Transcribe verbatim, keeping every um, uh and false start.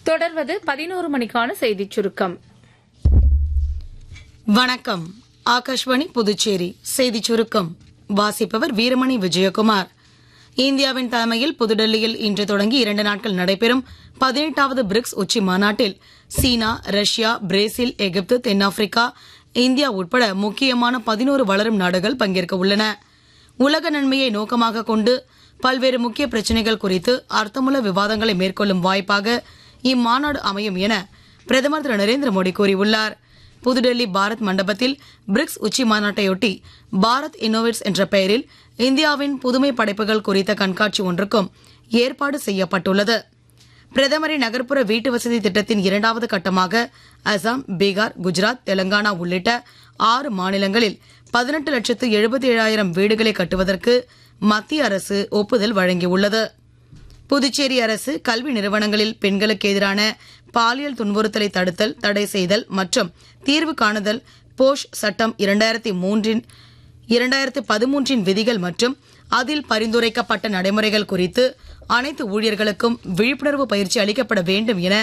தொடர்வது பதினோரு மணிக்கான செய்திச் சுருக்கம். வணக்கம். ஆகாஷ்வாணி புதுச்சேரி செய்திச் சுருக்கம் வாசிப்பவர் வீரமணி விஜயகுமார். இந்தியாவின் தலைமையில் புதுடெல்லியில் இன்று தொடங்கி இரண்டு நாட்கள் நடைபெறும் பதினெட்டாவது பிரிக்ஸ் உச்சி மாநாட்டில் சீனா, ரஷ்யா, பிரேசில், எகிப்து, தென்னாப்பிரிக்கா, இந்தியா உட்பட முக்கியமான பதினோரு வளரும் நாடுகள் பங்கேற்க உள்ளன. உலக நன்மையை நோக்கமாக கொண்டு பல்வேறு முக்கிய பிரச்சினைகள் குறித்து அர்த்தமுள்ள விவாதங்களை மேற்கொள்ளும் வாய்ப்பாக இம்மாநாடு அமையும் என பிரதமர் திரு நரேந்திர மோடி கூறியுள்ளார். புதுடெல்லி பாரத் மண்டபத்தில் பிரிக்ஸ் உச்சி மாநாட்டையொட்டி பாரத் இன்னோவேட்ஸ் என்ற பெயரில் இந்தியாவின் புதுமை படைப்புகள் குறித்த கண்காட்சி ஒன்றுக்கும் ஏற்பாடு செய்யப்பட்டுள்ளது. பிரதமரின் நகர்ப்புற வீட்டு வசதி திட்டத்தின் இரண்டாவது கட்டமாக அசாம், பீகார், குஜராத், தெலங்கானா உள்ளிட்ட ஆறு மாநிலங்களில் பதினெட்டு லட்சத்து எழுபத்தி ஏழாயிரம் வீடுகளை கட்டுவதற்கு மத்திய அரசு ஒப்புதல் வழங்கியுள்ளது. புதுச்சேரி அரசு கல்வி நிறுவனங்களில் பெண்களுக்கு எதிரான பாலியல் துன்புறுத்தலை தடுத்தல், தடை செய்தல் மற்றும் தீர்வு காணுதல் போஷ் சட்டம் இரண்டாயிரத்தி மூன்றின் இரண்டாயிரத்து பதிமூன்றின் விதிகள் மற்றும் அதில் பரிந்துரைக்கப்பட்ட நடைமுறைகள் குறித்து அனைத்து ஊழியர்களுக்கும் விழிப்புணர்வு பயிற்சி அளிக்கப்பட வேண்டும் என